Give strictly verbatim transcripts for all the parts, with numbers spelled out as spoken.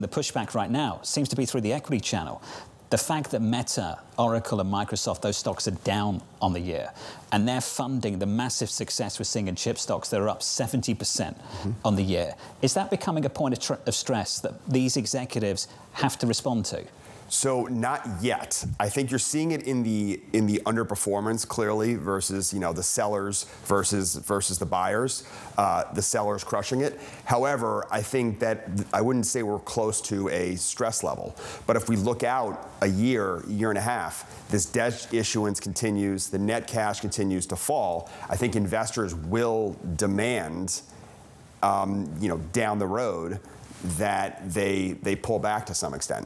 The pushback right now seems to be through the equity channel. The fact that Meta, Oracle and Microsoft, those stocks are down on the year, and they're funding the massive success we're seeing in chip stocks that are up seventy percent mm-hmm. on the year. Is that becoming a point of, tr of stress that these executives have to respond to? So not yet. I think you're seeing it in the in the underperformance clearly versus you know the sellers versus versus the buyers. Uh, the sellers crushing it. However, I think that I wouldn't say we're close to a stress level. But if we look out a year, year and a half, this debt issuance continues, the net cash continues to fall. I think investors will demand, um, you know, down the road that they they pull back to some extent.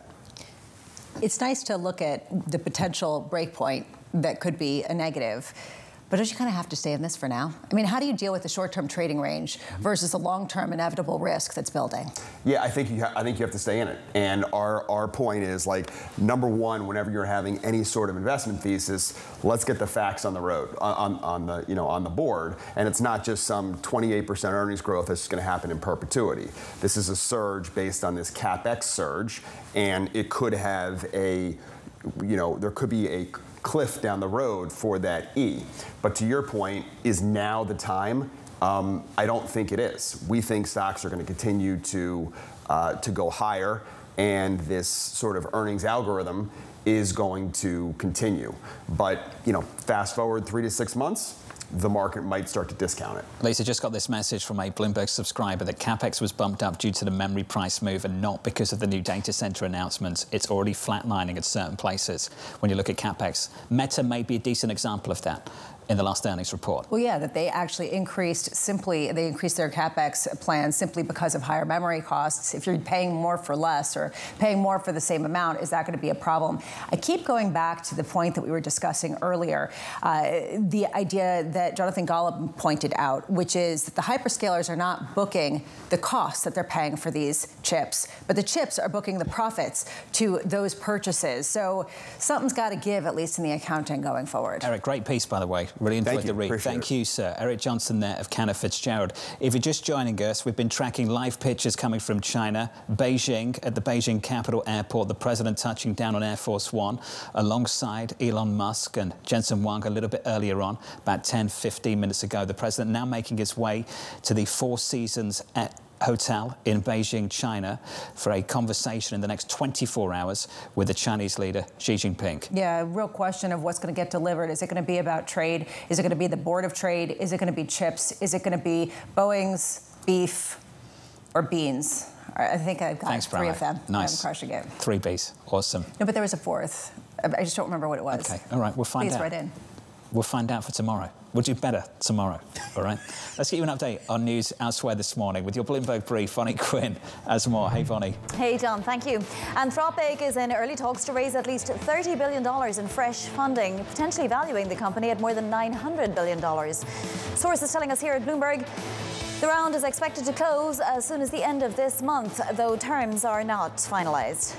It's nice to look at the potential breakpoint that could be a negative, but don't you kind of have to stay in this for now? I mean, how do you deal with the short-term trading range versus the long-term inevitable risk that's building? Yeah, I think you ha I think you have to stay in it. And our our point is, like, number one, whenever you're having any sort of investment thesis, let's get the facts on the road, on on the you know on the board. And it's not just some twenty-eight percent earnings growth that's going to happen in perpetuity. This is a surge based on this CapEx surge, and it could have a, you know, there could be a cliff down the road for that E. But to your point, is now the time? Um, I don't think it is. We think stocks are going to continue to uh, to go higher, and this sort of earnings algorithm is going to continue. But you know, fast forward three to six months, the market might start to discount it. Lisa just got this message from a Bloomberg subscriber that CapEx was bumped up due to the memory price move and not because of the new data center announcements. It's already flatlining at certain places when you look at CapEx. Meta may be a decent example of that in the last earnings report. Well, yeah, that they actually increased simply, they increased their CapEx plans simply because of higher memory costs. If you're paying more for less or paying more for the same amount, is that going to be a problem? I keep going back to the point that we were discussing earlier, uh, the idea that Jonathan Golub pointed out, which is that the hyperscalers are not booking the costs that they're paying for these chips, but the chips are booking the profits to those purchases. So something's got to give, at least in the accounting going forward. Eric, great piece, by the way. Really enjoyed the read. Appreciate Thank it. you, sir. Eric Johnson there of Cantor Fitzgerald. If you're just joining us, we've been tracking live pictures coming from China, Beijing, at the Beijing Capital Airport, the president touching down on Air Force One, alongside Elon Musk and Jensen Huang a little bit earlier on, about ten, fifteen minutes ago. The president now making his way to the Four Seasons at Hotel in Beijing, China, for a conversation in the next twenty-four hours with the Chinese leader, Xi Jinping. Yeah, real question of what's going to get delivered. Is it going to be about trade? Is it going to be the Board of Trade? Is it going to be chips? Is it going to be Boeing's beef or beans? I think I've got Thanks, three Brian. of them. Nice. I'm crushing it. Three Bs. Awesome. No, but there was a fourth. I just don't remember what it was. Okay. All right. We'll find Please out. write in. We'll find out for tomorrow. We'll do better tomorrow, all right? Let's get you an update on news elsewhere this morning with your Bloomberg Brief. Vonnie Quinn has more. Hey, Vonnie. Hey, John, thank you. Anthropic is in early talks to raise at least thirty billion dollars in fresh funding, potentially valuing the company at more than nine hundred billion dollars. Sources telling us here at Bloomberg, the round is expected to close as soon as the end of this month, though terms are not finalized.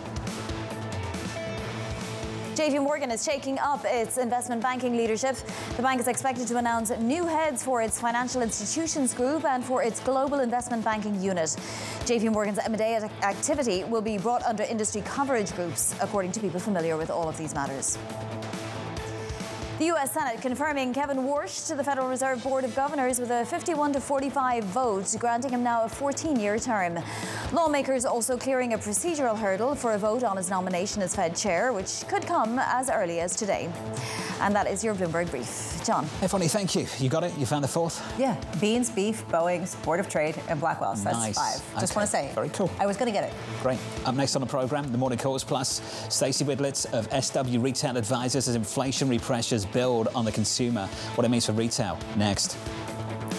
J P Morgan is shaking up its investment banking leadership. The bank is expected to announce new heads for its financial institutions group and for its global investment banking unit. J P Morgan's M and A activity will be brought under industry coverage groups, according to people familiar with all of these matters. The U S Senate confirming Kevin Warsh to the Federal Reserve Board of Governors with a fifty-one to forty-five vote, granting him now a fourteen-year term. Lawmakers also clearing a procedural hurdle for a vote on his nomination as Fed chair, which could come as early as today. And that is your Bloomberg Brief. John. Hey, Vonnie, thank you. You got it? You found the fourth? Yeah. Beans, beef, Boeing's, Board of Trade, and Blackwell's. That's Nice. five. Just Okay. want to say. Very cool. I was going to get it. Great. Up next on the programme, the Morning Calls Plus, Stacey Widlitz of S W Retail Advisors as inflationary pressures build on the consumer. What it means for retail. Next.